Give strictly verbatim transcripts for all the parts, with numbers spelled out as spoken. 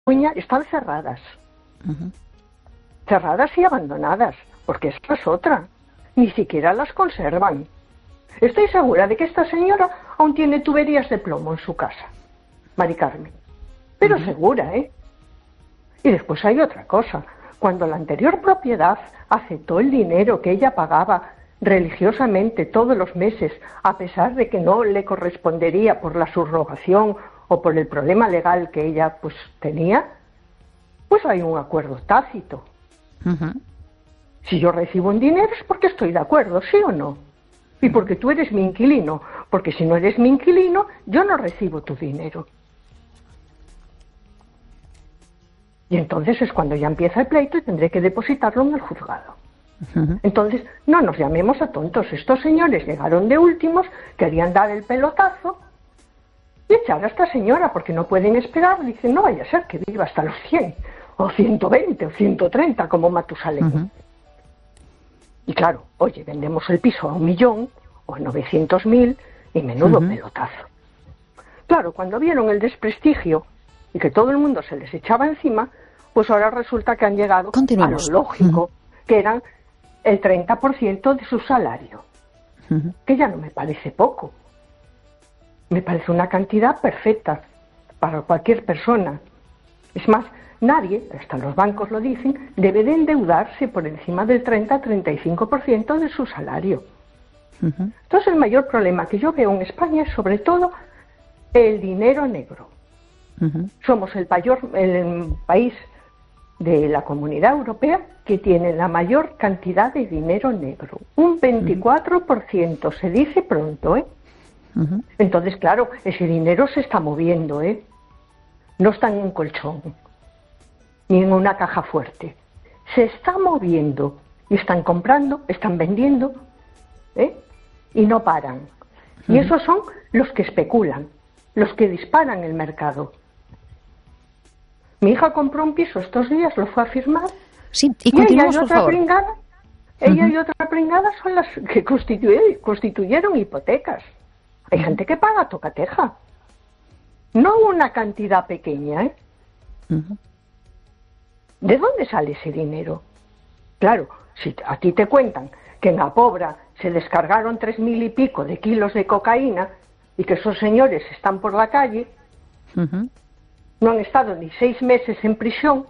Cataluña están cerradas. Uh-huh. Cerradas y abandonadas, porque esa es otra. Ni siquiera las conservan. Estoy segura de que esta señora aún tiene tuberías de plomo en su casa, Mari Carmen. Pero uh-huh. segura, ¿eh? Y después hay otra cosa. Cuando la anterior propiedad aceptó el dinero que ella pagaba religiosamente todos los meses, a pesar de que no le correspondería por la subrogación o por el problema legal que ella pues tenía, pues hay un acuerdo tácito. Uh-huh. Si yo recibo un dinero es porque estoy de acuerdo, ¿sí o no? Y porque tú eres mi inquilino, porque si no eres mi inquilino, yo no recibo tu dinero. Y entonces es cuando ya empieza el pleito y tendré que depositarlo en el juzgado. Uh-huh. Entonces, no nos llamemos a tontos. Estos señores llegaron de últimos, querían dar el pelotazo y echar a esta señora, porque no pueden esperar. Dicen, no vaya a ser que viva hasta los cien, o ciento veinte, o ciento treinta, como Matusalén. Uh-huh. Y claro, oye, vendemos el piso a un millón, o a novecientos mil, y menudo uh-huh. pelotazo. Claro, cuando vieron el desprestigio y que todo el mundo se les echaba encima, pues ahora resulta que han llegado a lo lógico, uh-huh. que eran el treinta por ciento de su salario, uh-huh. que ya no me parece poco. Me parece una cantidad perfecta para cualquier persona. Es más, nadie, hasta los bancos lo dicen, debe de endeudarse por encima del treinta a treinta y cinco por ciento de su salario. Uh-huh. Entonces el mayor problema que yo veo en España es sobre todo el dinero negro. Uh-huh. Somos el, mayor, el país de la Comunidad Europea que tiene la mayor cantidad de dinero negro. Un veinticuatro por ciento, uh-huh. se dice pronto, ¿eh? Uh-huh. Entonces, claro, ese dinero se está moviendo, ¿eh? No está en un colchón, ni en una caja fuerte. Se está moviendo y están comprando, están vendiendo, ¿eh? Y no paran. Uh-huh. Y esos son los que especulan, los que disparan el mercado. Mi hija compró un piso estos días, lo fue a firmar. Sí, y, y ella y por otra favor. pringada, ella uh-huh. y otra pringada son las que constituyeron, constituyeron hipotecas. Hay uh-huh. gente que paga tocateja. No una cantidad pequeña, ¿eh? Uh-huh. ¿De dónde sale ese dinero? Claro, si a ti te cuentan que en La Pobra se descargaron tres mil y pico de kilos de cocaína y que esos señores están por la calle, uh-huh. no han estado ni seis meses en prisión,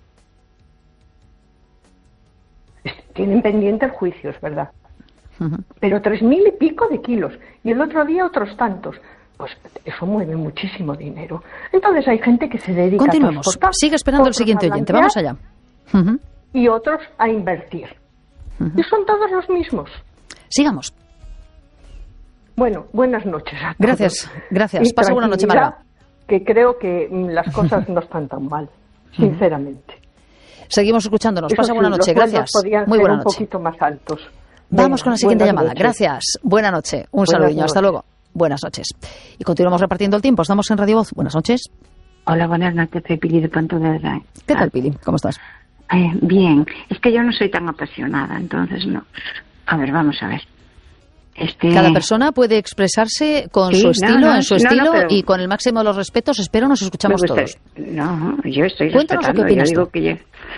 tienen pendiente el juicio, es verdad. Uh-huh. Pero tres mil y pico de kilos, y el otro día otros tantos, pues eso mueve muchísimo dinero. Entonces hay gente que se dedica Continuemos. a transportar. Sigue esperando el siguiente oyente, vamos allá. Uh-huh. Y otros a invertir. Uh-huh. Y son todos los mismos. Sigamos. Bueno, buenas noches a todos. Gracias, gracias. Pasa buena noche, Marga. Que creo que las cosas no están tan mal, sinceramente. Seguimos escuchándonos. Eso Pasa sí, buena noche, los gracias. podían Muy ser buena un noche. poquito más altos. Vamos Venga, con la siguiente llamada. noches. Gracias. Buenas noches. Un Buenas saludiño. noches. Hasta luego. Buenas noches. Y continuamos repartiendo el tiempo. Estamos en Radio Voz. Buenas noches. Hola, buenas noches. Soy Pili de Pontevedra. ¿Qué tal, Pili? ¿Cómo estás? Eh, bien. Es que yo no soy tan apasionada, entonces no. A ver, vamos a ver. Este... Cada persona puede expresarse con sí, su estilo, no, no, en su no, estilo no, pero... y con el máximo de los respetos. Espero nos escuchamos todos. No, yo estoy Cuéntanos respetando. qué opinas yo digo tú. que yo...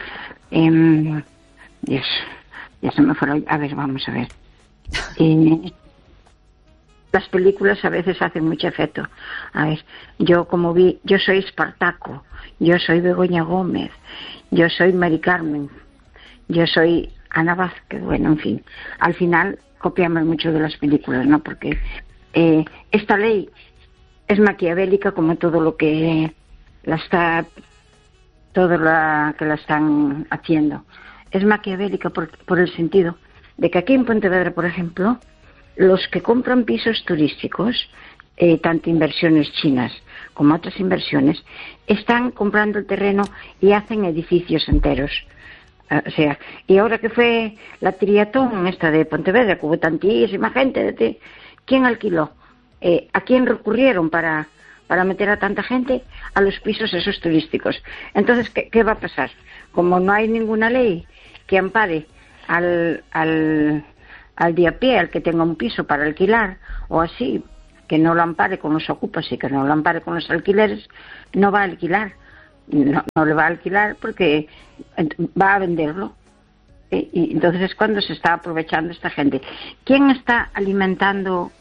Eh, Dios, ya se me fueron. A ver, vamos a ver. Eh, las películas a veces hacen mucho efecto. A ver, yo como vi, yo soy Espartaco, yo soy Begoña Gómez, yo soy Mari Carmen, yo soy Ana Vázquez, bueno, en fin. Al final copiamos mucho de las películas, ¿no? Porque eh, esta ley es maquiavélica como todo lo que la está, todo lo que la están haciendo. Es maquiavélica por, por el sentido de que aquí en Pontevedra, por ejemplo, los que compran pisos turísticos, eh, tanto inversiones chinas como otras inversiones, están comprando el terreno y hacen edificios enteros. Uh, o sea, y ahora que fue la triatón esta de Pontevedra, que hubo tantísima gente, de ti, ¿quién alquiló? Eh, ¿A quién recurrieron para, para meter a tanta gente? A los pisos esos turísticos. Entonces, ¿qué, qué va a pasar? Como no hay ninguna ley que ampare al, al, al de a pie, al que tenga un piso para alquilar, o así, que no lo ampare con los ocupas y que no lo ampare con los alquileres, no va a alquilar. no, no le va a alquilar porque va a venderlo. Y entonces es cuando se está aprovechando esta gente. ¿Quién está alimentando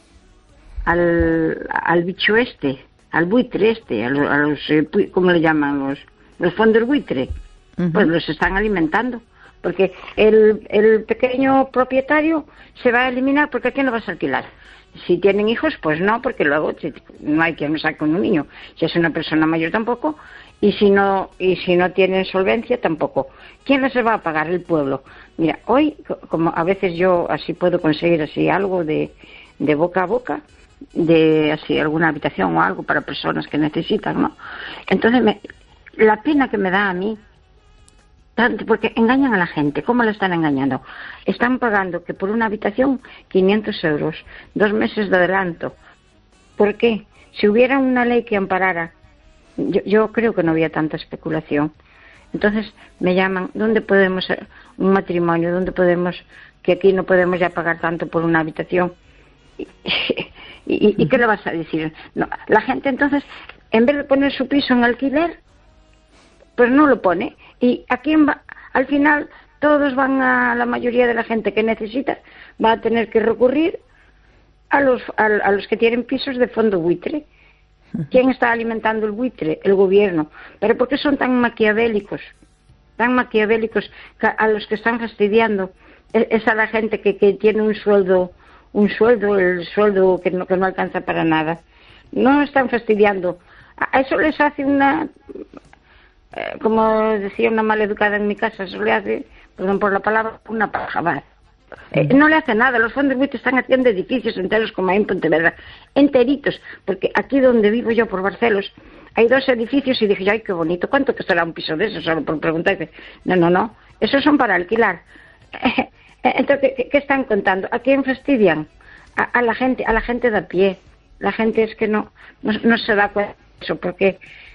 al, al bicho este, al buitre este, a los, a los ¿cómo le llaman? Los, los fondos buitre. Uh-huh. Pues los están alimentando. Porque el, el pequeño propietario se va a eliminar, porque ¿a quién lo vas a alquilar? Si tienen hijos, pues no, porque luego no hay quien lo saque con un niño. Si es una persona mayor, tampoco. Y si no y si no tienen solvencia, tampoco. ¿Quién les va a pagar? El pueblo. Mira, hoy, como a veces yo así puedo conseguir así algo de, de boca a boca, de así alguna habitación o algo para personas que necesitan, ¿no? Entonces, me, la pena que me da a mí, tanto, porque engañan a la gente. ¿Cómo la están engañando? Están pagando que por una habitación quinientos euros, dos meses de adelanto. ¿Por qué? Si hubiera una ley que amparara, yo, yo creo que no había tanta especulación. Entonces me llaman, ¿dónde podemos, un matrimonio, dónde podemos, que aquí no podemos ya pagar tanto por una habitación? ¿Y, y, y qué le vas a decir? No, la gente entonces, en vez de poner su piso en alquiler, pues no lo pone. ¿Y a quién va? Al final todos van a, la mayoría de la gente que necesita va a tener que recurrir a los, a, a los que tienen pisos de fondo buitre. ¿Quién está alimentando el buitre? El gobierno. ¿Pero por qué son tan maquiavélicos? Tan maquiavélicos que a los que están fastidiando es a la gente que, que tiene un sueldo, un sueldo, el sueldo que no, que no alcanza para nada. No están fastidiando. A eso les hace una, eh, como decía una maleducada en mi casa, eso le hace, perdón por la palabra, una paja. Eh, no le hace nada. Los fondos buitres están haciendo edificios enteros como ahí en Pontevedra, enteritos, porque aquí donde vivo yo, por Barcelos, hay dos edificios y dije, ay, qué bonito, ¿cuánto costará un piso de eso? Solo por preguntar. No, no, no, esos son para alquilar. Entonces, ¿qué, qué están contando? ¿A quién fastidian? A, a la gente, a la gente de a pie. La gente es que no, no, no se da cuenta de eso, porque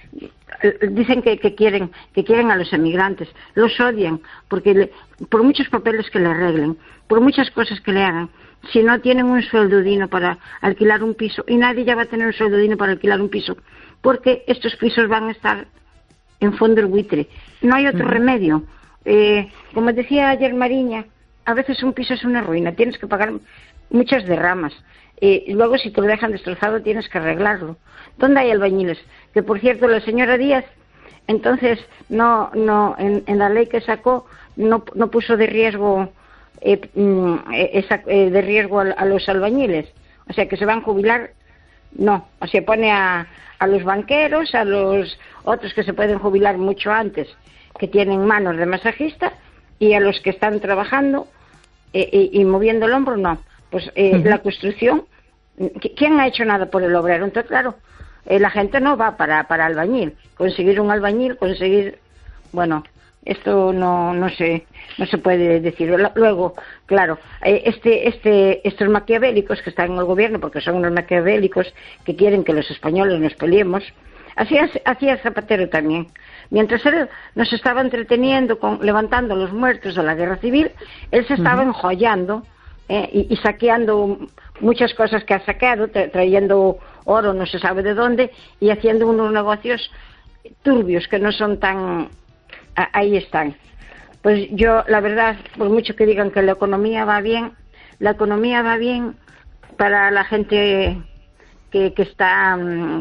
dicen que, que quieren que quieren a los emigrantes, los odian, porque le, por muchos papeles que le arreglen, por muchas cosas que le hagan, si no tienen un sueldo digno para alquilar un piso, y nadie ya va a tener un sueldo digno para alquilar un piso, porque estos pisos van a estar en fondos buitre. No hay otro uh-huh. remedio. Eh, como decía ayer Mariña, a veces un piso es una ruina, tienes que pagar muchas derramas. Eh, y luego si te lo dejan destrozado tienes que arreglarlo. ¿Dónde hay albañiles? Que por cierto la señora Díaz entonces no no en, en la ley que sacó no, no puso de riesgo eh, esa, eh, de riesgo a, a los albañiles, o sea que se van a jubilar, no, o sea pone a, a los banqueros, a los otros que se pueden jubilar mucho antes, que tienen manos de masajista, y a los que están trabajando eh, y, y moviendo el hombro, no. Pues eh, uh-huh. la construcción, ¿quién ha hecho nada por el obrero? Entonces, claro, eh, la gente no va para, para albañil. Conseguir un albañil, conseguir... Bueno, esto no no se no se puede decir. Luego, claro, eh, este este estos maquiavélicos que están en el gobierno, porque son unos maquiavélicos que quieren que los españoles nos peleemos, así hacía Zapatero también. Mientras él nos estaba entreteniendo con levantando los muertos de la guerra civil, él se estaba uh-huh. enjollando Eh, y, y saqueando muchas cosas que ha saqueado, tra- trayendo oro no se sabe de dónde y haciendo unos negocios turbios que no son tan... A- ahí están. Pues yo, la verdad, por mucho que digan que la economía va bien, la economía va bien para la gente que, que está... Um,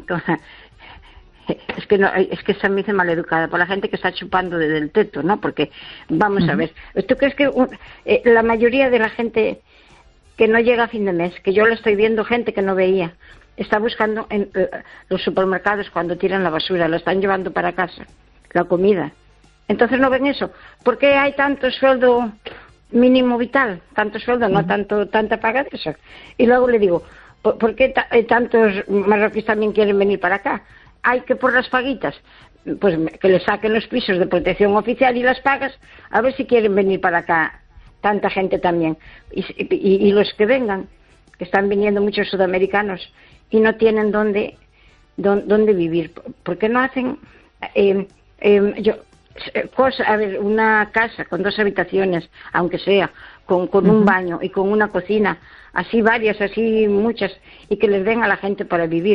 es que no, es que se me dice maleducada, por la gente que está chupando desde el teto, ¿no? Porque, vamos uh-huh. a ver, ¿tú crees que un, eh, la mayoría de la gente que no llega a fin de mes, que yo lo estoy viendo, gente que no veía, está buscando en eh, los supermercados cuando tiran la basura, lo están llevando para casa, la comida? Entonces no ven eso. ¿Por qué hay tanto sueldo mínimo vital? Tanto sueldo, no tanto tanta paga de eso. Y luego le digo, ¿por, por qué ta- tantos marroquíes también quieren venir para acá? Hay que por las paguitas, pues que les saquen los pisos de protección oficial y las pagas, a ver si quieren venir para acá tanta gente también. Y, y, y los que vengan, que están viniendo muchos sudamericanos y no tienen dónde, dónde, dónde vivir. ¿Por qué no hacen eh, eh, yo, cosa, a ver, una casa con dos habitaciones, aunque sea, con, con un baño y con una cocina, así varias, así muchas, y que les den a la gente para vivir?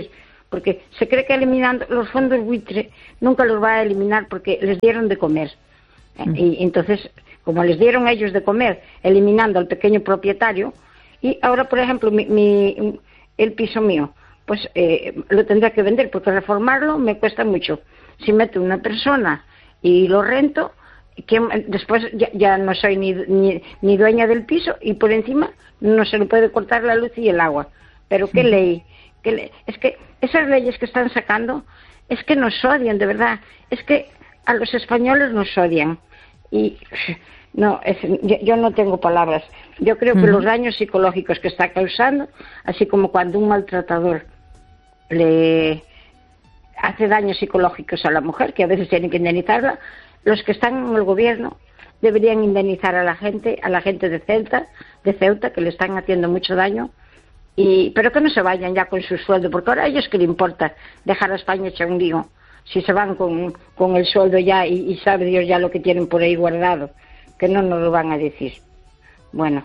porque se cree que eliminando los fondos buitre nunca los va a eliminar porque les dieron de comer. Mm. Y entonces, como les dieron a ellos de comer, eliminando al pequeño propietario, y ahora, por ejemplo, mi, mi, el piso mío, pues eh, lo tendré que vender, porque reformarlo me cuesta mucho. Si meto una persona y lo rento, que después ya, ya no soy ni, ni, ni dueña del piso, y por encima no se le puede cortar la luz y el agua. Pero qué ley, qué ley. Es que esas leyes que están sacando, es que nos odian, de verdad. Es que a los españoles nos odian. Y no, es, yo, yo no tengo palabras. Yo creo que uh-huh. los daños psicológicos que está causando, así como cuando un maltratador le hace daños psicológicos a la mujer, que a veces tienen que indemnizarla, los que están en el gobierno deberían indemnizar a la gente, a la gente de Ceuta, de Ceuta, que le están haciendo mucho daño, y pero que no se vayan ya con su sueldo, porque ahora a ellos que le importa dejar a España hecha un lío, si se van con, con el sueldo ya y, y sabe Dios ya lo que tienen por ahí guardado, que no nos lo van a decir. Bueno,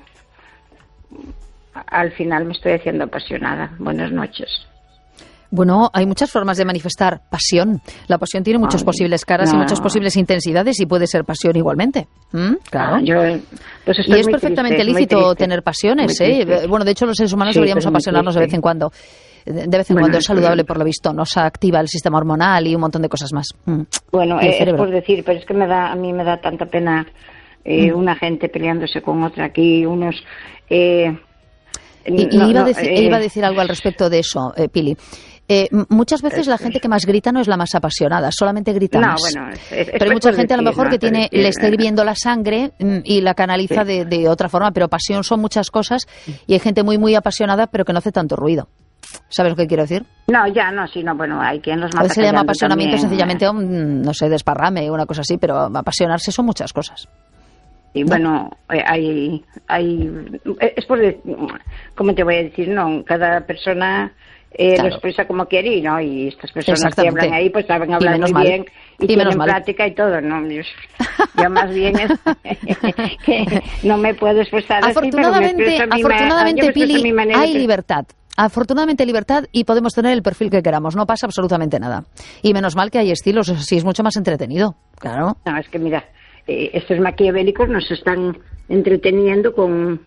al final me estoy haciendo apasionada. Buenas noches. Bueno, hay muchas formas de manifestar pasión. La pasión tiene muchas Ay, posibles caras no. y muchas posibles intensidades, y puede ser pasión igualmente. ¿Mm? Claro. Ah, yo, pues y es perfectamente triste, lícito tener pasiones. ¿eh? Bueno, de hecho, los seres humanos sí, deberíamos apasionarnos de vez en cuando. De vez en bueno, cuando es saludable, por lo visto. Nos activa el sistema hormonal y un montón de cosas más. Mm. Bueno, eh, es por decir, pero es que me da, a mí me da tanta pena eh, mm. una gente peleándose con otra aquí, unos... Eh, y, no, y iba, no, a decir, eh, iba a decir algo al respecto de eso, eh, Pili. Eh, muchas veces la gente que más grita no es la más apasionada, solamente grita no, más. Bueno, es, es, pero hay mucha gente a lo mejor no, que tiene, decir, le está hirviendo la sangre y la canaliza sí. de, de otra forma, pero pasión son muchas cosas, y hay gente muy muy apasionada pero que no hace tanto ruido. ¿Sabes lo que quiero decir? No, ya no, sí, no, bueno, hay quien los mata. A veces se llama apasionamiento también, sencillamente a un, no sé, desparrame, una cosa así, pero apasionarse son muchas cosas. Y ¿no? Bueno, hay, hay, es por, ¿cómo te voy a decir? No, cada persona eh, claro. lo expresa como quiere, ¿no? Y estas personas que hablan ahí, pues saben hablar muy mal. bien y, y tienen práctica y todo, ¿no? Yo, yo más bien es que no me puedo expresar afortunadamente, así, pero me afortunadamente, Pili, hay libertad. Afortunadamente libertad, y podemos tener el perfil que queramos, no pasa absolutamente nada. Y menos mal que hay estilos, así es mucho más entretenido, claro. No, es que mira, eh, estos maquiavélicos nos están entreteniendo con...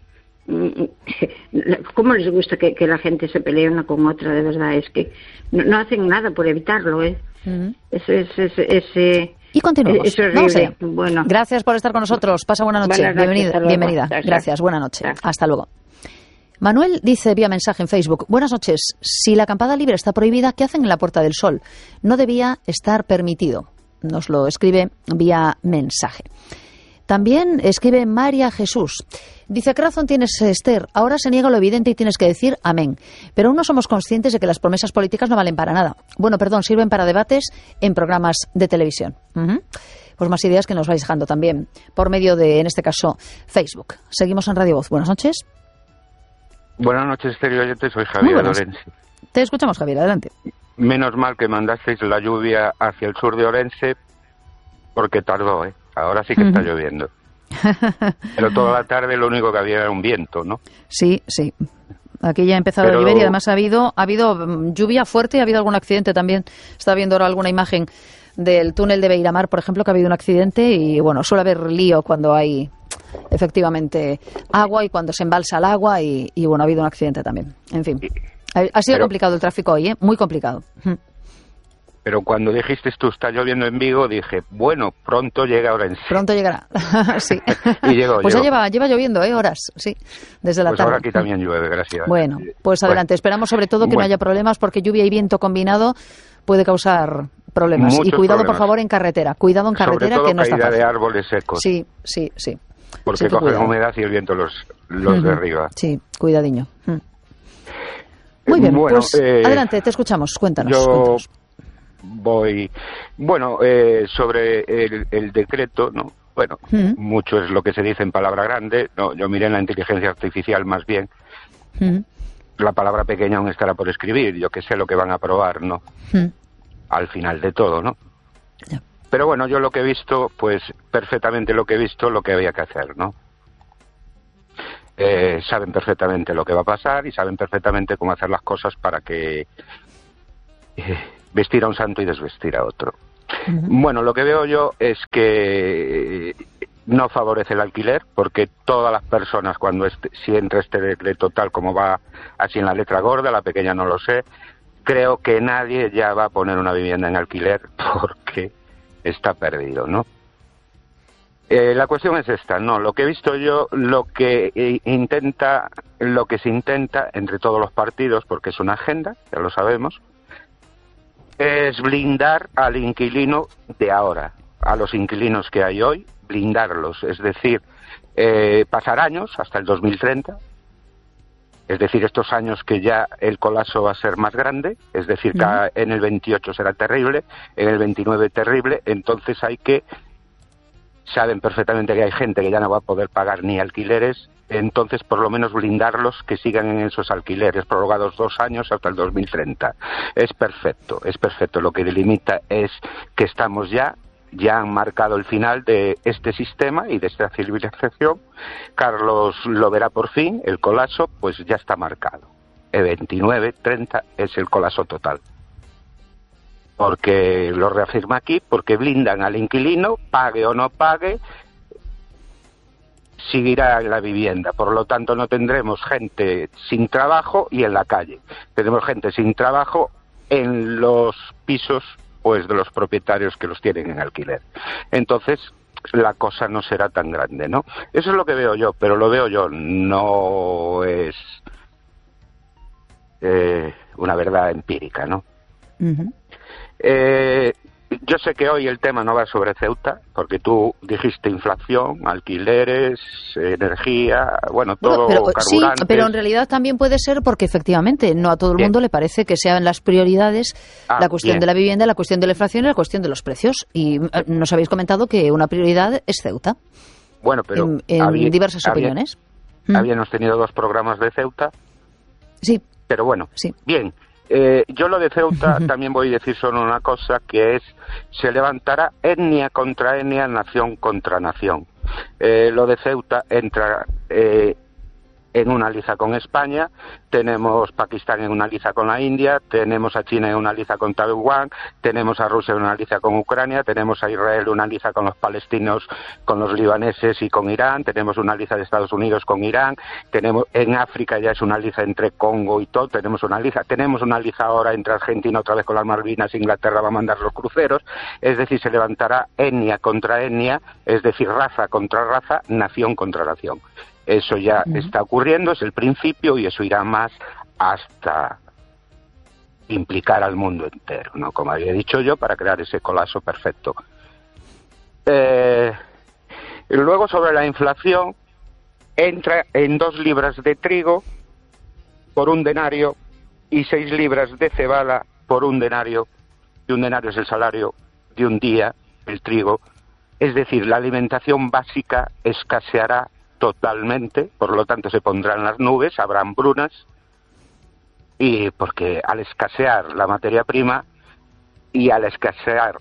¿Cómo les gusta que, que la gente se pelee una con otra? De verdad, es que no, no hacen nada por evitarlo, ¿eh? Uh-huh. Ese, ese, ese, ese, y continuamos. Es Vamos allá. Bueno. Gracias por estar con nosotros. Pasa buena noche. Buenas noches, bienvenida. bienvenida. Gracias. Gracias. Buena noche. Gracias. Hasta luego. Manuel dice vía mensaje en Facebook: buenas noches. Si la acampada libre está prohibida, ¿qué hacen en la Puerta del Sol? No debía estar permitido. Nos lo escribe vía mensaje. También escribe María Jesús. Dice: ¿qué razón tienes, Esther? Ahora se niega lo evidente y tienes que decir amén. Pero aún no somos conscientes de que las promesas políticas no valen para nada. Bueno, perdón, sirven para debates en programas de televisión. Uh-huh. Pues más ideas que nos vais dejando también por medio de, en este caso, Facebook. Seguimos en Radio Voz. Buenas noches. Buenas noches, Esther y oyentes. Soy Javier Orense. Te escuchamos, Javier. Adelante. Menos mal que mandasteis la lluvia hacia el sur de Orense, porque tardó, ¿eh? Ahora sí que uh-huh. está lloviendo. Pero toda la tarde lo único que había era un viento, ¿no? Sí, sí. Aquí ya ha empezado Pero... a llover y además ha habido, ha habido lluvia fuerte y ha habido algún accidente también. Estaba viendo ahora alguna imagen del túnel de Beiramar, por ejemplo, que ha habido un accidente y, bueno, suele haber lío cuando hay efectivamente agua y cuando se embalsa el agua y, y bueno, ha habido un accidente también. En fin, ha, ha sido Pero... complicado el tráfico hoy, ¿eh? Muy complicado. Pero cuando dijiste tú está lloviendo en Vigo, dije, bueno, pronto llega Orense. Pronto llegará, sí. Y llegó, pues llegó. ya lleva, lleva lloviendo, ¿eh? Horas, sí, desde la pues tarde. Ahora aquí también llueve, gracias. Bueno, pues adelante. Bueno. Esperamos sobre todo que bueno. no haya problemas, porque lluvia y viento combinado puede causar problemas. Muchos y cuidado, problemas. por favor, en carretera. Cuidado en carretera, sobre todo que no está fácil. Caída de árboles secos. Sí, sí, sí. Porque sí, cogen humedad y el viento los, los uh-huh. derriba. Sí, cuidadiño. Uh. Muy bien, bueno, pues eh, adelante, te escuchamos. Cuéntanos. Yo... cuéntanos. Voy, bueno, eh, sobre el, el decreto, ¿no? Bueno, uh-huh. mucho es lo que se dice en palabra grande, no, yo miré en la inteligencia artificial más bien, uh-huh. la palabra pequeña aún estará por escribir, yo que sé lo que van a aprobar, ¿no? Uh-huh. Al final de todo, ¿no? Yeah. Pero bueno, yo lo que he visto, pues perfectamente lo que he visto, lo que había que hacer, ¿no? Eh, saben perfectamente lo que va a pasar y saben perfectamente cómo hacer las cosas para que eh, vestir a un santo y desvestir a otro. Uh-huh. Bueno, lo que veo yo es que no favorece el alquiler, porque todas las personas, cuando este, si entra este decreto tal como va así en la letra gorda, la pequeña no lo sé, creo que nadie ya va a poner una vivienda en alquiler porque está perdido, ¿no? Eh, la cuestión es esta, no, lo que he visto yo, lo que eh, intenta, lo que se intenta entre todos los partidos, porque es una agenda, ya lo sabemos, es blindar al inquilino de ahora, a los inquilinos que hay hoy, blindarlos, es decir, eh, pasar años hasta el dos mil treinta, es decir, estos años que ya el colapso va a ser más grande, es decir, que uh-huh. en el veintiocho será terrible, en el veintinueve terrible, entonces hay que, saben perfectamente que hay gente que ya no va a poder pagar ni alquileres, entonces por lo menos blindarlos que sigan en esos alquileres, prorrogados dos años hasta el dos mil treinta. Es perfecto, es perfecto, lo que delimita es que estamos ya ya han marcado el final de este sistema y de esta civilización. Carlos lo verá por fin, el colapso pues ya está marcado. El veintinueve treinta es el colapso total. Porque lo reafirma aquí, porque blindan al inquilino, pague o no pague, seguirá en la vivienda. Por lo tanto, no tendremos gente sin trabajo y en la calle. Tenemos gente sin trabajo en los pisos pues de los propietarios que los tienen en alquiler. Entonces, la cosa no será tan grande, ¿no? Eso es lo que veo yo, pero lo veo yo, no es eh, una verdad empírica, ¿no? Uh-huh. Eh, yo sé que hoy el tema no va sobre Ceuta, porque tú dijiste inflación, alquileres, energía, bueno, todo, bueno, pero, carburantes. Sí, pero en realidad también puede ser porque efectivamente no a todo el bien. mundo le parece que sean las prioridades ah, la cuestión bien. de la vivienda, la cuestión de la inflación y la cuestión de los precios. Y nos habéis comentado que una prioridad es Ceuta. Bueno, pero en, en había, diversas había, opiniones. Habíamos tenido dos programas de Ceuta. Sí. Pero bueno, sí. bien. Eh, yo lo de Ceuta también voy a decir solo una cosa, que es, se levantará etnia contra etnia, nación contra nación. Eh, lo de Ceuta entra eh, en una liza con España, tenemos Pakistán en una liza con la India, tenemos a China en una liza con Taiwán, tenemos a Rusia en una liza con Ucrania, tenemos a Israel en una liza con los palestinos, con los libaneses y con Irán, tenemos una liza de Estados Unidos con Irán, tenemos en África ya es una liza entre Congo y todo, tenemos una liza, tenemos una liza ahora entre Argentina otra vez con las Malvinas, Inglaterra va a mandar los cruceros, es decir, se levantará etnia contra etnia, es decir, raza contra raza, nación contra nación. Eso ya uh-huh. está ocurriendo, es el principio y eso irá más hasta implicar al mundo entero, ¿no? Como había dicho yo, para crear ese colapso perfecto. Eh, y luego sobre la inflación, entra en dos libras de trigo por un denario y seis libras de cebada por un denario, y un denario es el salario de un día, el trigo. Es decir, la alimentación básica escaseará totalmente, por lo tanto se pondrán las nubes, habrá hambrunas, y porque al escasear la materia prima y al escasear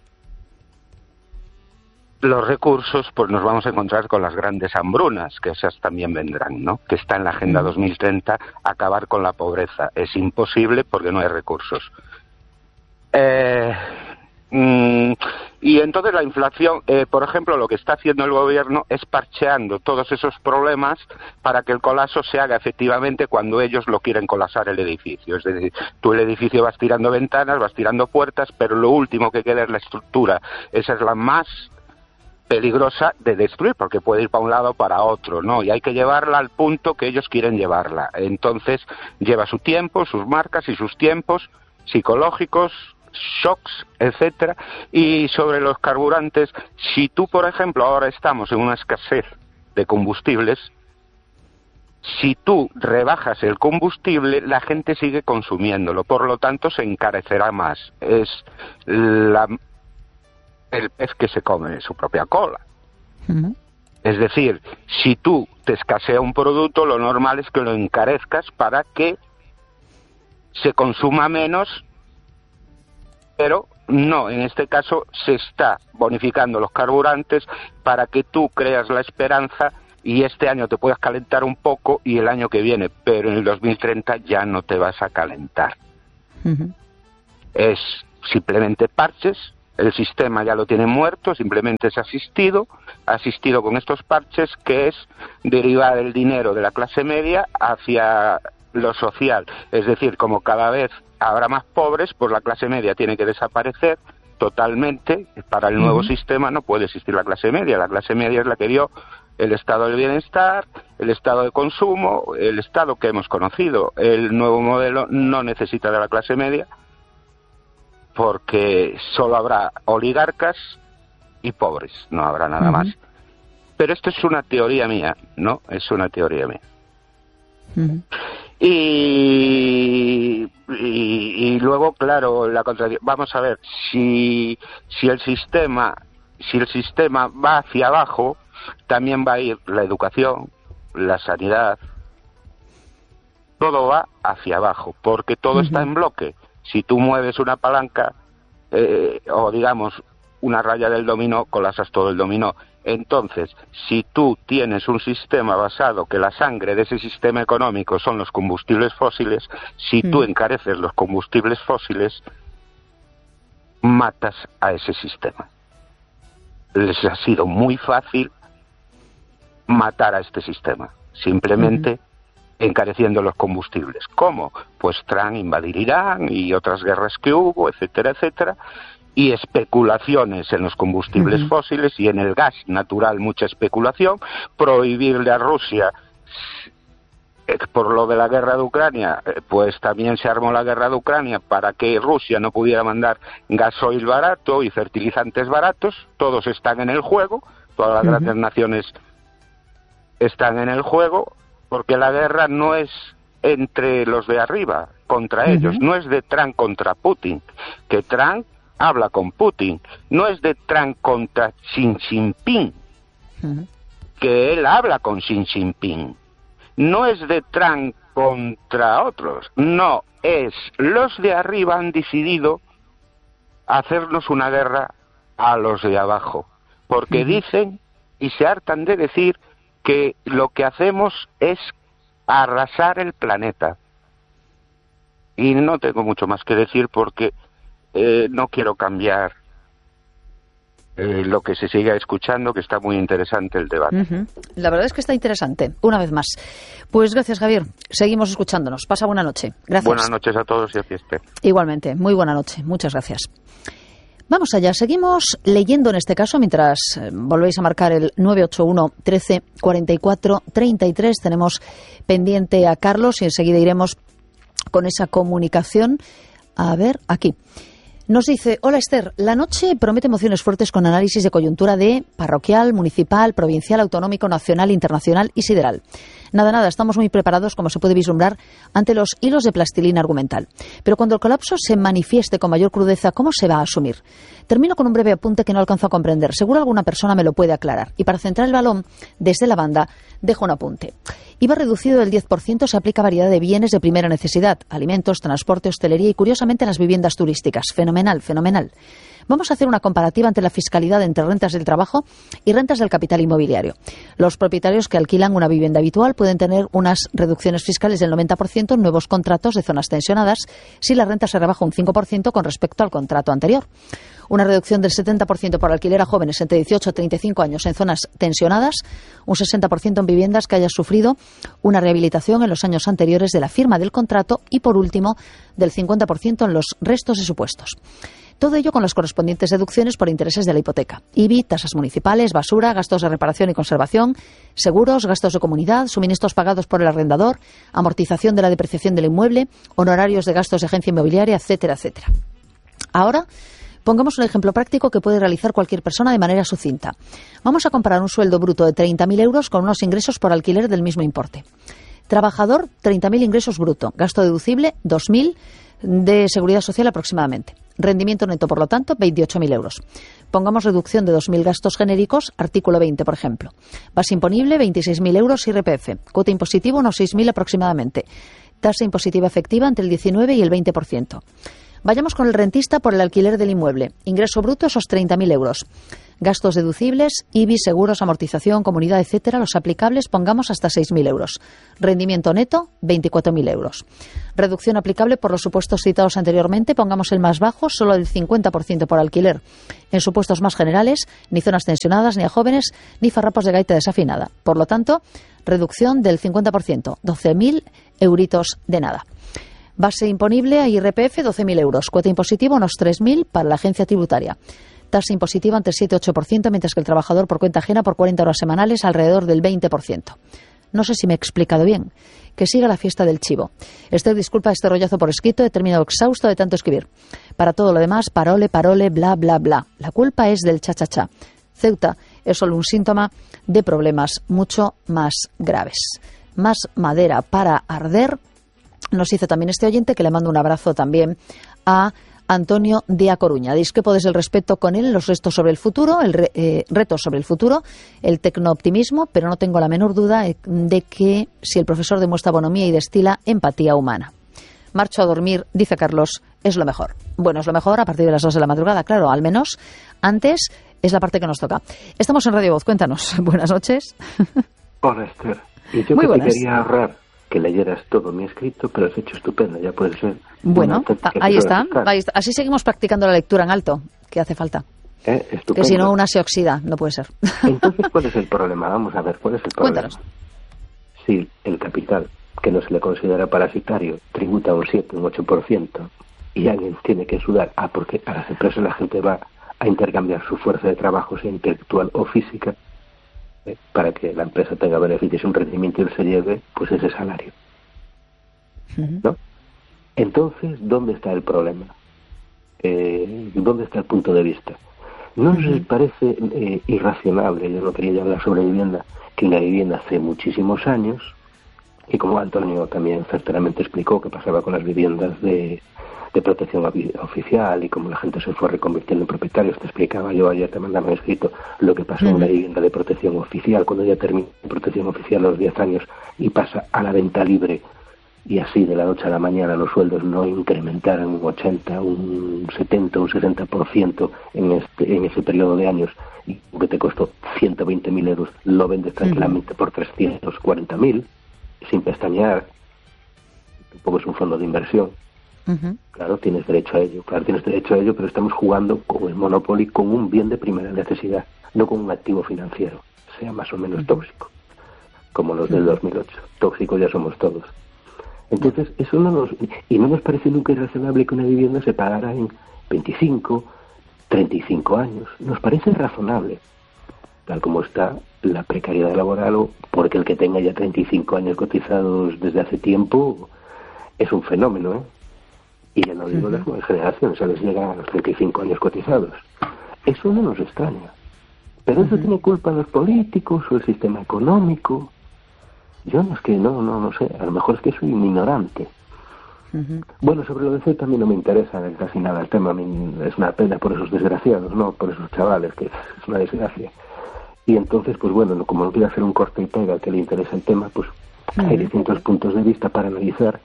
los recursos, pues nos vamos a encontrar con las grandes hambrunas, que esas también vendrán, ¿no? Que está en la Agenda dos mil treinta, acabar con la pobreza. Es imposible porque no hay recursos. Eh... Mm, y entonces la inflación, eh, por ejemplo, lo que está haciendo el gobierno es parcheando todos esos problemas para que el colapso se haga efectivamente cuando ellos lo quieren colapsar el edificio. Es decir, tú el edificio vas tirando ventanas, vas tirando puertas, pero lo último que queda es la estructura. Esa es la más peligrosa de destruir, porque puede ir para un lado o para otro, ¿no? Y hay que llevarla al punto que ellos quieren llevarla. Entonces lleva su tiempo, sus marcas y sus tiempos psicológicos, shocks, etcétera. Y sobre los carburantes, si tú, por ejemplo, ahora estamos en una escasez de combustibles, si tú rebajas el combustible, la gente sigue consumiéndolo, por lo tanto se encarecerá más. Es la, el pez que se come su propia cola. Uh-huh. Es decir, si tú te escasea un producto, lo normal es que lo encarezcas para que se consuma menos. Pero no, en este caso se está bonificando los carburantes para que tú creas la esperanza y este año te puedas calentar un poco y el año que viene, pero en el dos mil treinta ya no te vas a calentar. Uh-huh. es simplemente parches. El sistema ya lo tiene muerto, simplemente es asistido, asistido con estos parches, que es derivar el dinero de la clase media hacia lo social. Es decir, como cada vez habrá más pobres, pues la clase media tiene que desaparecer totalmente. Para el nuevo uh-huh. sistema no puede existir la clase media. La clase media es la que dio el estado del bienestar, el estado de consumo, el estado que hemos conocido. El nuevo modelo no necesita de la clase media, porque solo habrá oligarcas y pobres, no habrá nada uh-huh. más. Pero esto es una teoría mía, ¿no? Es una teoría mía. Uh-huh. Y, y, y luego, claro, la contradicción. Vamos a ver, si, si el sistema, si el sistema va hacia abajo, también va a ir la educación, la sanidad, todo va hacia abajo, porque todo uh-huh. está en bloque. Si tú mueves una palanca, eh, o digamos una raya del dominó, colapsas todo el dominó. Entonces, si tú tienes un sistema basado que la sangre de ese sistema económico son los combustibles fósiles, si mm. tú encareces los combustibles fósiles, matas a ese sistema. Les ha sido muy fácil matar a este sistema, simplemente mm. encareciendo los combustibles. ¿Cómo? Pues Trump invadir Irán y otras guerras que hubo, etcétera, etcétera, y especulaciones en los combustibles uh-huh. fósiles y en el gas natural, mucha especulación, prohibirle a Rusia, eh, por lo de la guerra de Ucrania, eh, pues también se armó la guerra de Ucrania para que Rusia no pudiera mandar gasoil barato y fertilizantes baratos. Todos están en el juego, todas las uh-huh. grandes naciones están en el juego, porque la guerra no es entre los de arriba, contra uh-huh. ellos, no es de Trump contra Putin, que Trump habla con Putin, no es de Trump contra Xi Jinping, uh-huh. que él habla con Xi Jinping, no es de Trump contra otros, no, es los de arriba han decidido hacernos una guerra a los de abajo, porque uh-huh. dicen y se hartan de decir que lo que hacemos es arrasar el planeta. Y no tengo mucho más que decir porque eh, no quiero cambiar eh, lo que se siga escuchando, que está muy interesante el debate. Uh-huh. La verdad es que está interesante, una vez más. Pues gracias, Javier. Seguimos escuchándonos. Pasa buena noche. Gracias. Buenas noches a todos y a fiesta. Igualmente. Muy buena noche. Muchas gracias. Vamos allá, seguimos leyendo en este caso mientras eh, volvéis a marcar el nueve ocho uno, trece, cuarenta y cuatro, treinta y tres. Tenemos pendiente a Carlos y enseguida iremos con esa comunicación. A ver, aquí. Nos dice, hola Esther, la noche promete emociones fuertes con análisis de coyuntura de parroquial, municipal, provincial, autonómico, nacional, internacional y sideral. Nada, nada, estamos muy preparados, como se puede vislumbrar, ante los hilos de plastilina argumental. Pero cuando el colapso se manifieste con mayor crudeza, ¿cómo se va a asumir? Termino con un breve apunte que no alcanzo a comprender. Seguro alguna persona me lo puede aclarar. Y para centrar el balón, desde la banda, dejo un apunte. I V A reducido del diez por ciento se aplica a variedad de bienes de primera necesidad, alimentos, transporte, hostelería y, curiosamente, en las viviendas turísticas. Fenomenal, fenomenal. Vamos a hacer una comparativa ante la fiscalidad entre rentas del trabajo y rentas del capital inmobiliario. Los propietarios que alquilan una vivienda habitual pueden tener unas reducciones fiscales del noventa por ciento en nuevos contratos de zonas tensionadas si la renta se rebaja un cinco por ciento con respecto al contrato anterior. Una reducción del setenta por ciento por alquiler a jóvenes entre dieciocho y treinta y cinco años en zonas tensionadas, un sesenta por ciento en viviendas que hayan sufrido una rehabilitación en los años anteriores de la firma del contrato y, por último, del cincuenta por ciento en los restos de supuestos. Todo ello con las correspondientes deducciones por intereses de la hipoteca. I B I, tasas municipales, basura, gastos de reparación y conservación, seguros, gastos de comunidad, suministros pagados por el arrendador, amortización de la depreciación del inmueble, honorarios de gastos de agencia inmobiliaria, etcétera, etcétera. Ahora, pongamos un ejemplo práctico que puede realizar cualquier persona de manera sucinta. Vamos a comparar un sueldo bruto de treinta mil euros con unos ingresos por alquiler del mismo importe. Trabajador, treinta mil ingresos bruto. Gasto deducible, dos mil de seguridad social aproximadamente. Rendimiento neto, por lo tanto, veintiocho mil euros. Pongamos reducción de dos mil gastos genéricos, artículo veinte, por ejemplo. Base imponible, veintiséis mil euros I R P F. Cuota impositiva, unos seis mil aproximadamente. Tasa impositiva efectiva entre el diecinueve y el veinte por ciento. Vayamos con el rentista por el alquiler del inmueble. Ingreso bruto, esos treinta mil euros. Gastos deducibles, I B I, seguros, amortización, comunidad, etcétera, los aplicables pongamos hasta seis mil euros. Rendimiento neto, veinticuatro mil euros. Reducción aplicable por los supuestos citados anteriormente, pongamos el más bajo, solo del cincuenta por ciento por alquiler. En supuestos más generales, ni zonas tensionadas, ni a jóvenes, ni farrapos de gaita desafinada. Por lo tanto, reducción del cincuenta por ciento, doce mil euritos de nada. Base imponible a I R P F, doce mil euros. Cuota impositiva, unos tres mil para la agencia tributaria. Tasa impositiva entre siete y ocho por ciento, mientras que el trabajador por cuenta ajena por cuarenta horas semanales alrededor del veinte por ciento. No sé si me he explicado bien. Que siga la fiesta del chivo. Esther, disculpa este rollazo por escrito, he terminado exhausto de tanto escribir. Para todo lo demás, parole, parole, bla, bla, bla. La culpa es del cha-cha-cha. Ceuta es solo un síntoma de problemas mucho más graves. Más madera para arder. Nos dice también este oyente, que le mando un abrazo también a Antonio de A Coruña. Discrepo desde el respeto con él, los restos sobre el futuro, el re, eh, reto sobre el futuro, el tecnooptimismo, pero no tengo la menor duda de que si el profesor demuestra bonomía y destila empatía humana. Marcho a dormir, dice Carlos, es lo mejor. Bueno, es lo mejor a partir de las dos de la madrugada, claro, al menos antes es la parte que nos toca. Estamos en Radio Voz, cuéntanos. Buenas noches. Hola, Esther. Y yo Muy que buenas. te quería ahorrar que leyeras todo mi escrito, pero has hecho estupendo, ya puede ser. Bueno, ahí está, ahí está. Así seguimos practicando la lectura en alto, que hace falta. ¿Eh? Estupendo. Que si no, una se oxida, no puede ser. Entonces, ¿cuál es el problema? Vamos a ver, ¿cuál es el problema? Cuéntanos. Si el capital, que no se le considera parasitario, tributa un siete, un ocho por ciento, y alguien tiene que sudar, ah, porque a las empresas la gente va a intercambiar su fuerza de trabajo, sea intelectual o física, eh, para que la empresa tenga beneficios y un rendimiento y él se lleve, pues ese salario. Uh-huh. ¿No? Entonces, ¿dónde está el problema? Eh, ¿Dónde está el punto de vista? ¿No nos uh-huh. parece eh, irracionable, yo no quería hablar sobre vivienda, que en la vivienda hace muchísimos años, y como Antonio también certeramente explicó que pasaba con las viviendas de, de protección oficial y como la gente se fue reconvirtiendo en propietarios, te explicaba yo ayer, te mandaba escrito lo que pasó uh-huh. en la vivienda de protección oficial, cuando ya termina la protección oficial a los diez años y pasa a la venta libre, y así de la noche a la mañana los sueldos no incrementaran un ochenta, un setenta, un sesenta por ciento en este en ese periodo de años, y que te costó ciento veinte mil euros, lo vendes tranquilamente uh-huh. por trescientos cuarenta mil, sin pestañear. Tampoco es un fondo de inversión. Uh-huh. Claro, tienes derecho a ello, claro, tienes derecho a ello, pero estamos jugando con el Monopoly, con un bien de primera necesidad, no con un activo financiero, sea más o menos uh-huh. tóxico, como los uh-huh. del dos mil ocho. Tóxicos ya somos todos. Entonces, eso no nos... Y no nos parece nunca irrazonable que una vivienda se pagara en veinticinco, treinta y cinco años. Nos parece razonable, tal como está la precariedad laboral, o porque el que tenga ya treinta y cinco años cotizados desde hace tiempo es un fenómeno, ¿eh? Y ya no digo uh-huh. las nuevas generaciones, a les llegan a los treinta y cinco años cotizados. Eso no nos extraña. Pero eso uh-huh. tiene culpa los políticos o el sistema económico. Yo no es que no, no, no sé, a lo mejor es que soy un ignorante. Uh-huh. Bueno, sobre lo de C E T a mí no me interesa casi nada el tema, a mí es una pena por esos desgraciados, no por esos chavales, que es una desgracia. Y entonces, pues bueno, como no quiero hacer un corte y pega al que le interesa el tema, pues uh-huh. hay distintos puntos de vista para analizar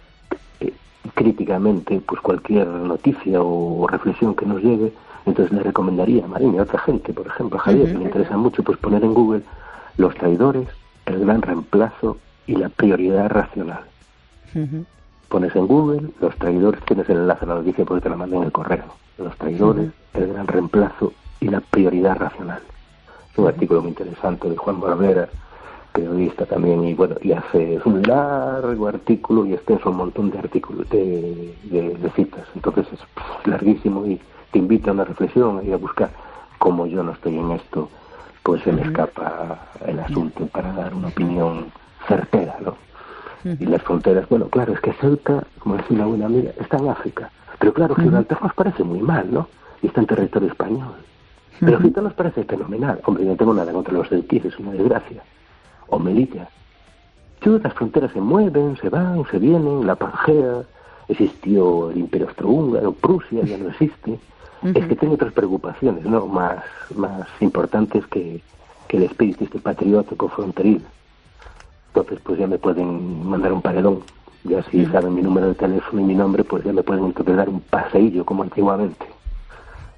eh, críticamente pues cualquier noticia o, o reflexión que nos llegue. Entonces le recomendaría a Marina y a otra gente, por ejemplo a Javier, uh-huh. que le interesa mucho, pues poner en Google los traidores, el gran reemplazo y la prioridad racional. Uh-huh. Pones en Google los traidores, tienes el enlace a la noticia porque te la mandé en el correo. Los traidores, uh-huh. el gran reemplazo y la prioridad racional. Es un uh-huh. artículo muy interesante de Juan Barbera, periodista también, y bueno, y hace es un largo artículo y extenso, un montón de artículos, de, de, de citas. Entonces es pff, larguísimo y te invita a una reflexión, a ir a buscar. Como yo no estoy en esto, pues se me escapa el asunto para dar una opinión certera, ¿no? Uh-huh. Y las fronteras, bueno, claro, es que Ceuta, como decía una buena amiga, está en África. Pero claro, Gibraltar uh-huh. nos parece muy mal, ¿no? Y está en territorio español. Pero Ceuta uh-huh. nos parece fenomenal. Hombre, no tengo nada contra los ceutíes, es una desgracia. O Melilla. Sí, las fronteras se mueven, se van, se vienen, la Pangea, existió el Imperio Austrohúngaro, Prusia ya no existe. Uh-huh. Es que tengo otras preocupaciones, ¿no? Más, más importantes que, que el espíritu este patriótico fronteril. Entonces, pues ya me pueden mandar un paredón. Ya si uh-huh. saben mi número de teléfono y mi nombre, pues ya me pueden entonces dar un paseillo como antiguamente.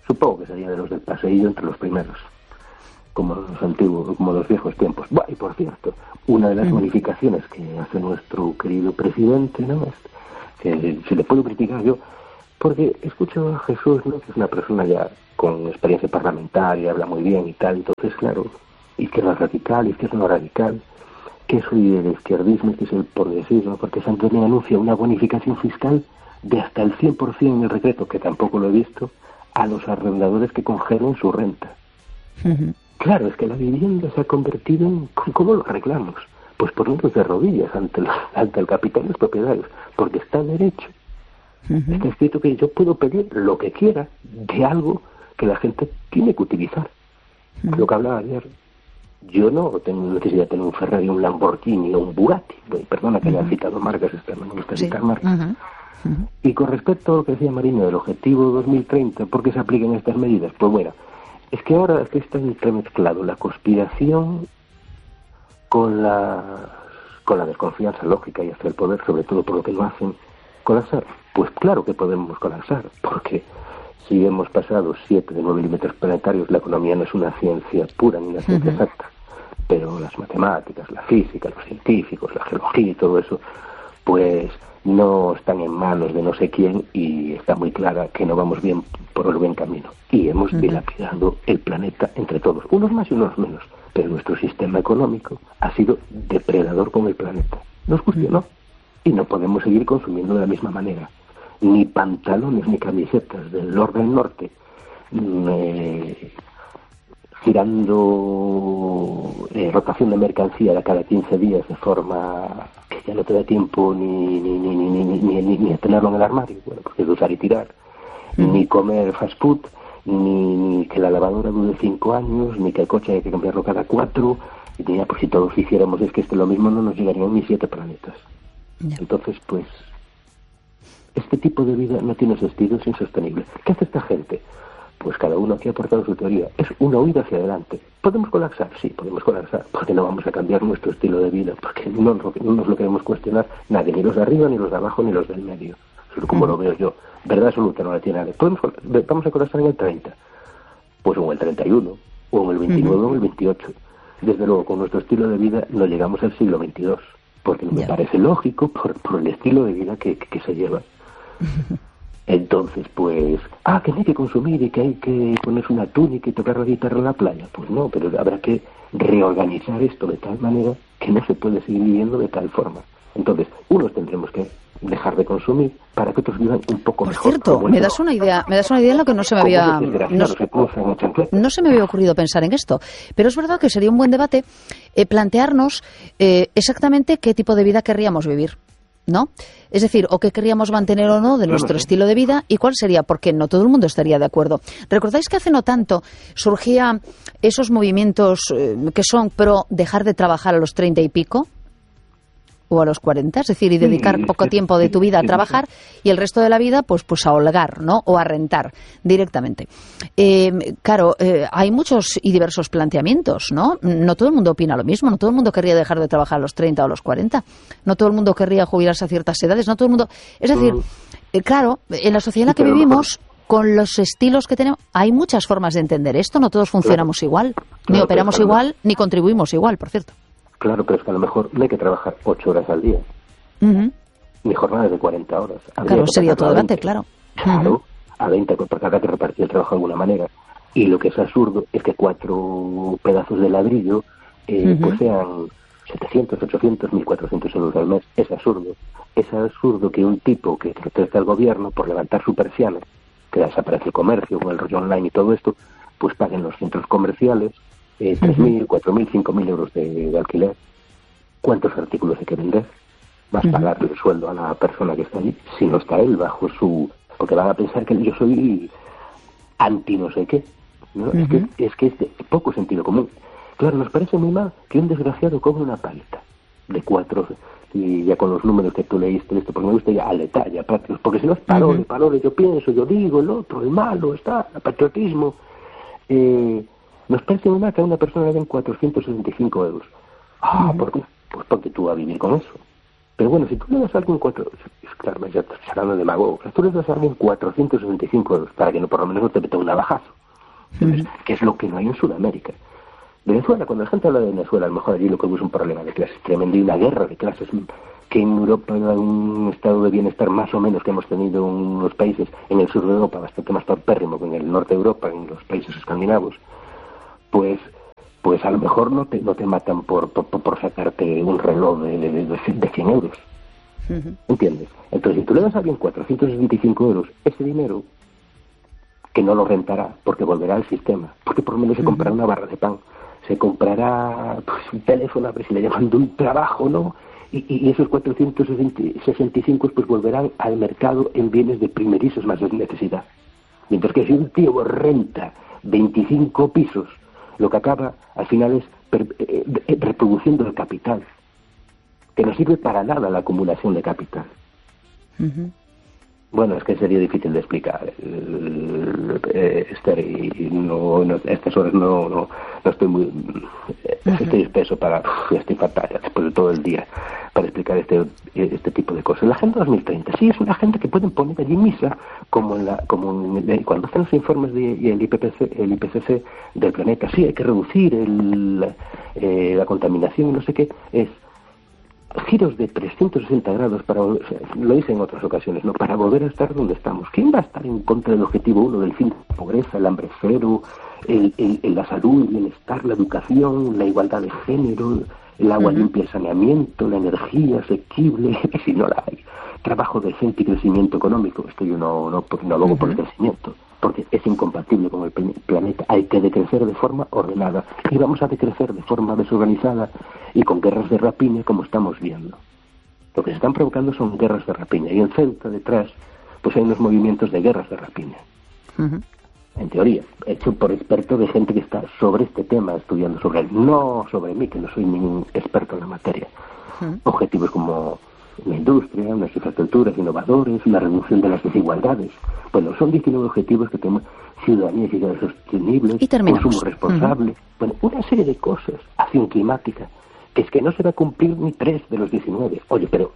Supongo que sería de los del paseillo entre los primeros, como los antiguos, como los viejos tiempos. Buah, y por cierto, una de las bonificaciones que hace nuestro querido presidente, ¿no?, que se le puedo criticar yo, porque escucho a Jesús, ¿no?, que es una persona ya con experiencia parlamentaria, habla muy bien y tal, entonces, claro, izquierda radical, izquierda no radical, que soy del izquierdismo, que es el progresismo, porque Santorini anuncia una bonificación fiscal de hasta el cien por ciento en el decreto, que tampoco lo he visto, a los arrendadores que congelen su renta. Uh-huh. Claro, es que la vivienda se ha convertido en... ¿Cómo lo arreglamos? Pues poniéndonos de rodillas ante, los, ante el capital de los propietarios, porque está derecho. Uh-huh. Está escrito que yo puedo pedir lo que quiera de algo que la gente tiene que utilizar. Uh-huh. Lo que hablaba ayer, yo no tengo necesidad de tener un Ferrari, un Lamborghini o un Bugatti. Perdona que uh-huh. haya citado marcas, no me gusta citar sí. marcas. Uh-huh. Uh-huh. Y con respecto a lo que decía Mariño del objetivo dos mil treinta, ¿por qué se aplican estas medidas? Pues bueno, es que ahora es que está entremezclado la conspiración con la, con la desconfianza lógica y hacia el poder, sobre todo por lo que no hacen colapsar. Pues claro que podemos colapsar, porque si hemos pasado siete de nueve límites planetarios, la economía no es una ciencia pura ni una ciencia uh-huh. exacta, pero las matemáticas, la física, los científicos, la geología y todo eso, pues no están en manos de no sé quién, y está muy clara que no vamos bien por el buen camino. Y hemos uh-huh. dilapidado el planeta entre todos, unos más y unos menos, pero nuestro sistema económico ha sido depredador con el planeta. Nos guste o no, y no podemos seguir consumiendo de la misma manera. Ni pantalones ni camisetas del Lord del Norte, eh, girando eh, rotación de mercancía de cada quince días de forma que ya no te da tiempo ni ni ni ni ni, ni, ni, ni a tenerlo en el armario, bueno, porque es de usar y tirar, mm. ni comer fast food, ni, ni que la lavadora dure cinco años, ni que el coche hay que cambiarlo cada cuatro, y ya, pues si todos hiciéramos es que esto lo mismo no nos llegarían ni siete planetas. Yeah. Entonces, pues, este tipo de vida no tiene sentido, es insostenible. ¿Qué hace esta gente? Pues cada uno aquí ha aportado su teoría. Es una huida hacia adelante. ¿Podemos colapsar? Sí, podemos colapsar, porque no vamos a cambiar nuestro estilo de vida, porque no, no nos lo queremos cuestionar nadie, ni los de arriba, ni los de abajo, ni los del medio. Eso como uh-huh. lo veo yo. Verdad absoluta no la tiene nadie. ¿Podemos, vamos a colapsar en el treinta, pues o en el treinta y uno, o en el veintinueve, uh-huh. o en el veintiocho. Desde luego, con nuestro estilo de vida no llegamos al siglo veintidós, porque no me yeah. parece lógico por, por el estilo de vida que, que, que se lleva. Entonces, pues, ah, que no hay que consumir y que hay que ponerse una túnica y tocar la guitarra en la playa. Pues no, pero habrá que reorganizar esto de tal manera que no se puede seguir viviendo de tal forma. Entonces, unos tendremos que dejar de consumir para que otros vivan un poco Por mejor. Por cierto, me das una idea, me das una idea en lo que no se me había no, no se me había ocurrido pensar en esto, pero es verdad que sería un buen debate eh, plantearnos eh, exactamente qué tipo de vida querríamos vivir, ¿no? Es decir, o qué querríamos mantener o no de nuestro estilo de vida y cuál sería, porque no todo el mundo estaría de acuerdo. ¿Recordáis que hace no tanto surgían esos movimientos eh, que son pro dejar de trabajar a los treinta y pico? O a los cuarenta, es decir, y dedicar sí, poco sí, tiempo de tu vida sí, a trabajar sí. y el resto de la vida pues pues a holgar, ¿no? O a rentar directamente. Eh, claro, eh, hay muchos y diversos planteamientos, ¿no? No todo el mundo opina lo mismo, no todo el mundo querría dejar de trabajar a los treinta o a los cuarenta, no todo el mundo querría jubilarse a ciertas edades, no todo el mundo... Es decir, eh, claro, en la sociedad en la que vivimos, con los estilos que tenemos, hay muchas formas de entender esto, no todos funcionamos claro. igual, claro, ni operamos igual, ni contribuimos igual, por cierto. Claro, pero es que a lo mejor no hay que trabajar ocho horas al día, uh-huh. ni jornadas de cuarenta horas. Habría claro, sería otro debate, claro. Claro, uh-huh. a veinte, porque habrá que repartir el trabajo de alguna manera. Y lo que es absurdo es que cuatro pedazos de ladrillo eh, uh-huh. pues sean setecientos, ochocientos, mil cuatrocientos euros al mes. Es absurdo. Es absurdo que un tipo que protesta al gobierno por levantar su persiana, que desaparece el comercio con el rollo online y todo esto, pues paguen los centros comerciales Eh, tres mil, cuatro mil, cinco mil euros de, de alquiler. ¿Cuántos artículos hay que vender? Vas a pagarle el sueldo a la persona que está allí, si no está él bajo su... Porque van a pensar que yo soy anti no sé qué, ¿no? Uh-huh. Es que es que es de poco sentido común. Claro, nos parece muy mal que un desgraciado cobre una paleta de cuatro, y ya con los números que tú leíste, esto, porque me gusta ya al detalle, porque si no es parole, uh-huh. parole, yo pienso, yo digo, el otro, el malo, está, el patriotismo... Eh, Nos parece muy mal que a una persona le den cuatrocientos sesenta y cinco euros. Ah, uh-huh. ¿por qué? Pues porque tú vas a vivir con eso. Pero bueno, si tú le das a alguien cuatro, claro, ya estás hablando de demagogo, tú le das a alguien cuatrocientos sesenta y cinco euros para que no, por lo menos no te meta un navajazo. Entonces, ¿qué es lo que no hay en Sudamérica? Venezuela, cuando la gente habla de Venezuela, a lo mejor allí lo que hubo es un problema de clases tremendo y una guerra de clases que en Europa era un estado de bienestar más o menos que hemos tenido en unos países en el sur de Europa bastante más paupérrimo que en el norte de Europa, en los países escandinavos, pues pues a lo mejor no te no te matan por por, por sacarte un reloj de, de, de, de cien euros. Uh-huh. ¿Entiendes? Entonces, si tú le das a alguien cuatrocientos veinticinco euros, ese dinero, que no lo rentará, porque volverá al sistema, porque por lo menos se uh-huh. comprará una barra de pan, se comprará pues, un teléfono, a ver si le llaman de un trabajo, ¿no? Y, y esos cuatrocientos sesenta y cinco pues volverán al mercado en bienes de primerizos más de necesidad. Mientras que si un tío renta veinticinco pisos, lo que acaba al final es per, eh, eh, reproduciendo el capital, que no sirve para nada la acumulación de capital. Uh-huh. Bueno, es que sería difícil de explicar, eh, Esther, y no, no, a estas horas no, no, no estoy muy, uh-huh. estoy espeso para, uf, estoy fatal después de todo el día para explicar este este tipo de cosas. La Agenda dos mil treinta, sí, es una agenda que pueden poner allí misa, como en la, como en, cuando hacen los informes del de, I P C C, el I P C C del planeta, sí, hay que reducir el, eh, la contaminación y no sé qué, es giros de trescientos sesenta grados para, o sea, lo hice en otras ocasiones, no, para volver a estar donde estamos. ¿Quién va a estar en contra del objetivo uno del fin de la pobreza, el hambre cero, el, el, el, la salud, el bienestar, la educación, la igualdad de género, el agua uh-huh. limpia, el saneamiento, la energía asequible, si no la hay, trabajo decente y crecimiento económico? Esto yo no no, no lo hago uh-huh. por el crecimiento, porque es incompatible con el planeta. Hay que decrecer de forma ordenada, y vamos a decrecer de forma desorganizada y con guerras de rapiña, como estamos viendo. Lo que se están provocando son guerras de rapiña, y en Ceuta detrás pues hay unos movimientos de guerras de rapiña. Uh-huh. En teoría, hecho por expertos de gente que está sobre este tema, estudiando sobre él, no sobre mí, que no soy ningún experto en la materia. Uh-huh. Objetivos como la industria, unas infraestructuras innovadores, una reducción de las desigualdades. Bueno, son diecinueve objetivos que tenemos: ciudadanía y ciudad sostenibles, consumo responsable, uh-huh. bueno, una serie de cosas, acción climática, que es que no se va a cumplir ni tres de los diecinueve. Oye, pero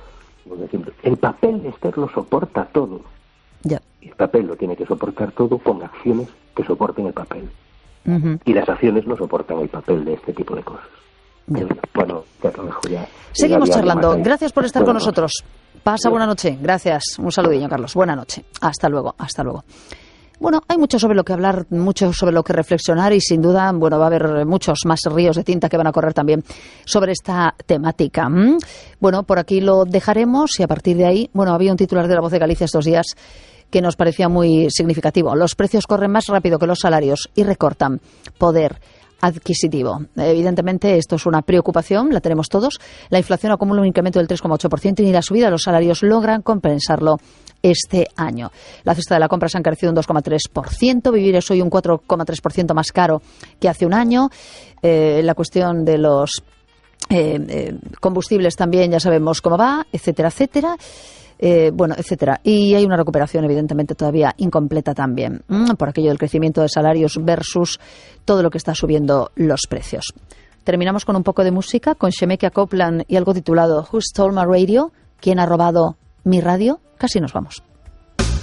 el papel de Esther lo soporta todo. Yeah. Y el papel lo tiene que soportar todo con acciones que soporten el papel. Uh-huh. Y las acciones no soportan el papel de este tipo de cosas. Yeah. Bueno, ya lo dejo ya. Seguimos charlando. Gracias por estar buena con nosotros. Pasa buena noche. Gracias. Un saludillo, Carlos. Buena noche. Hasta luego. Hasta luego. Bueno, hay mucho sobre lo que hablar, mucho sobre lo que reflexionar, y sin duda, bueno, va a haber muchos más ríos de tinta que van a correr también sobre esta temática. ¿Mm? Bueno, por aquí lo dejaremos, y a partir de ahí, bueno, había un titular de La Voz de Galicia estos días que nos parecía muy significativo. Los precios corren más rápido que los salarios y recortan poder adquisitivo. Evidentemente, esto es una preocupación, la tenemos todos. La inflación acumula un incremento del tres coma ocho por ciento y ni la subida de los salarios logran compensarlo este año. La cesta de la compra se ha encarecido un dos coma tres por ciento. Vivir es hoy un cuatro coma tres por ciento más caro que hace un año. Eh, la cuestión de los eh, eh, combustibles también ya sabemos cómo va, etcétera, etcétera. Eh, bueno, etcétera. Y hay una recuperación evidentemente todavía incompleta también, ¿m? por aquello del crecimiento de salarios versus todo lo que está subiendo los precios. Terminamos con un poco de música, con Shemekia Copeland y algo titulado Who Stole My Radio? ¿Quién ha robado mi radio? Casi nos vamos.